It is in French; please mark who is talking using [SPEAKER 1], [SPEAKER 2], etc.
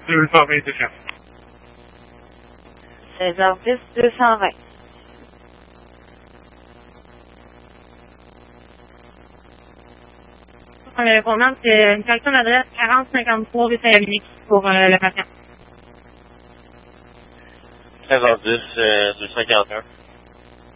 [SPEAKER 1] 220 FM.
[SPEAKER 2] 16h10, 220.
[SPEAKER 3] Le répondant, c'est une correction d'adresse 4053 rue Saint-Dominique pour le patient.
[SPEAKER 4] 16h10, 241.